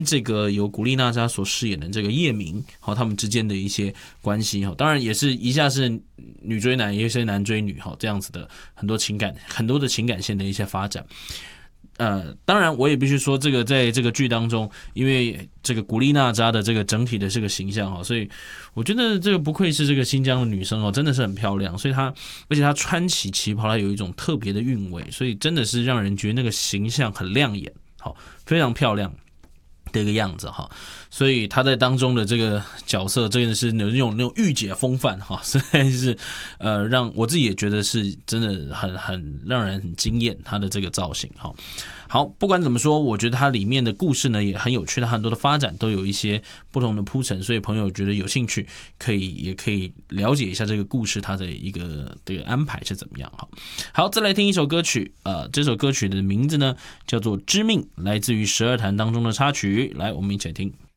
这个由古力娜扎所饰演的这个叶明，好，他们之间的一些关系，当然也是一下是女追男，一些男追女，这样子的很多的情感线的一些发展。当然我也必须说，这个在这个剧当中，因为这个古力娜扎的这个整体的这个形象，所以我觉得这个不愧是这个新疆的女生，真的是很漂亮。所以而且她穿起旗袍，她有一种特别的韵味，所以真的是让人觉得那个形象很亮眼，非常漂亮的一个样子哈。所以他在当中的这个角色真的是有那种御姐风范哈，实在是让我自己也觉得是真的很让人很惊艳他的这个造型哈。好，不管怎么说，我觉得它里面的故事呢也很有趣，它很多的发展都有一些不同的铺陈，所以朋友觉得有兴趣也可以了解一下这个故事它的一个这个安排是怎么样哈。好，再来听一首歌曲，这首歌曲的名字呢叫做《知命》，来自于12弹当中的插曲，来我们一起来听。